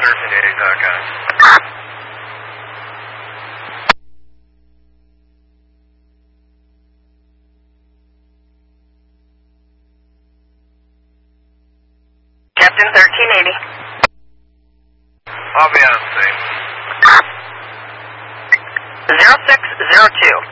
1380.com. Captain 1380. I'll be on scene. 0602.